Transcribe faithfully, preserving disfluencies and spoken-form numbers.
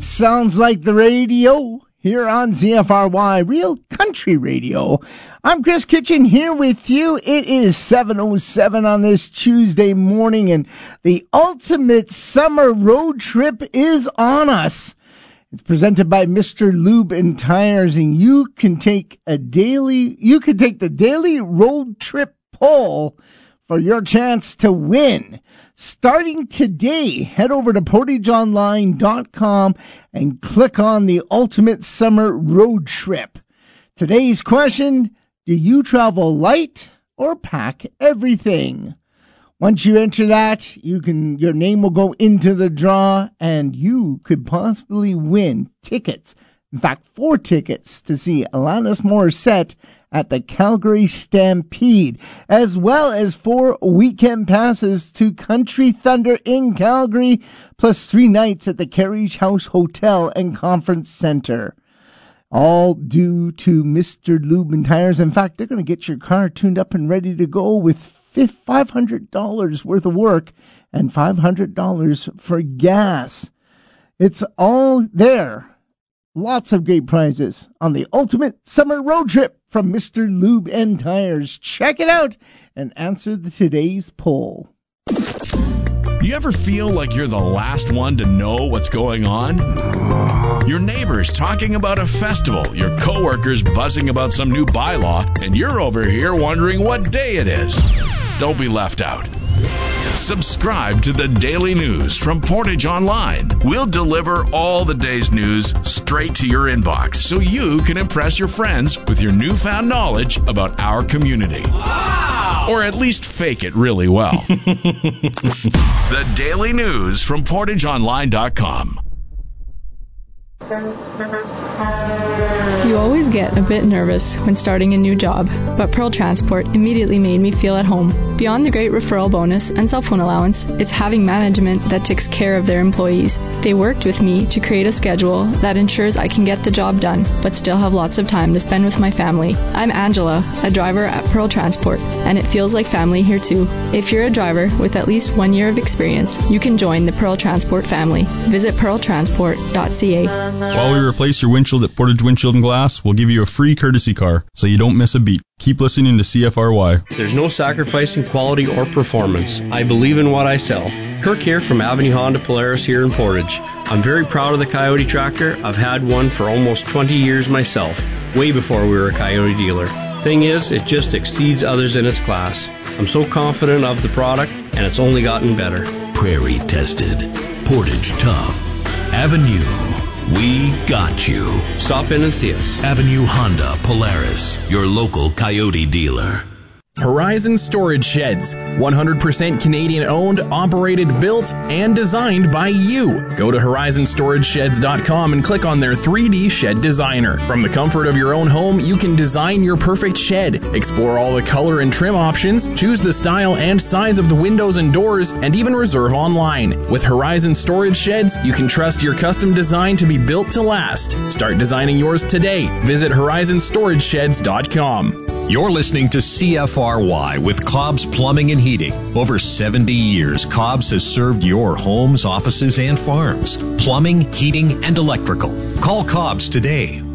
Sounds like the radio here on C F R Y, Real Country Radio. I'm Chris Kitchen here with you. It is seven oh seven on this Tuesday morning, and the ultimate summer road trip is on us. It's presented by Mister Lube and Tires, and you can take a daily, you can take the daily road trip poll for your chance to win. Starting today, head over to portage online dot com and click on the Ultimate Summer Road Trip. Today's question, do you travel light or pack everything? Once you enter that, you can your name will go into the draw and you could possibly win tickets. In fact, four tickets to see Alanis Morissette at the Calgary Stampede, as well as four weekend passes to Country Thunder in Calgary, plus three nights at the Carriage House Hotel and Conference Center. All due to Mister Lube and Tires. In fact, they're going to get your car tuned up and ready to go with five hundred dollars worth of work and five hundred dollars for gas. It's all there. Lots of great prizes on the Ultimate Summer Road Trip from Mister Lube and Tires. Check it out and answer the today's poll. You ever feel like you're the last one to know what's going on? Your neighbor's talking about a festival, your coworker's buzzing about some new bylaw, and you're over here wondering what day it is. Don't be left out. Subscribe to the Daily News from Portage Online. We'll deliver all the day's news straight to your inbox so you can impress your friends with your newfound knowledge about our community. Wow! Or at least fake it really well. The Daily News from portage online dot com. You always get a bit nervous when starting a new job, but Pearl Transport immediately made me feel at home. Beyond the great referral bonus and cell phone allowance, it's having management that takes care of their employees. They worked with me to create a schedule that ensures I can get the job done, but still have lots of time to spend with my family. I'm Angela, a driver at Pearl Transport, and it feels like family here too. If you're a driver with at least one year of experience, you can join the Pearl Transport family. Visit pearl transport dot c a. While we replace your windshield at Portage Windshield and Glass, we'll give you a free courtesy car, so you don't miss a beat. Keep listening to C F R Y. There's no sacrifice in quality or performance. I believe in what I sell. Kirk here from Avenue Honda Polaris here in Portage. I'm very proud of the Coyote tractor. I've had one for almost twenty years myself, way before we were a Coyote dealer. Thing is, it just exceeds others in its class. I'm so confident of the product, and it's only gotten better. Prairie tested. Portage tough. Avenue. We got you. Stop in and see us. Avenue Honda Polaris, your local Coyote dealer. Horizon Storage Sheds. one hundred percent Canadian owned, operated, built, and designed by you. Go to horizon storage sheds dot com and click on their three D shed designer. From the comfort of your own home, you can design your perfect shed. Explore all the color and trim options, choose the style and size of the windows and doors, and even reserve online. With Horizon Storage Sheds, you can trust your custom design to be built to last. Start designing yours today. Visit horizon storage sheds dot com. You're listening to C F R Y with Cobb's Plumbing and Heating. Over seventy years, Cobb's has served your homes, offices, and farms. Plumbing, heating, and electrical. Call Cobb's today.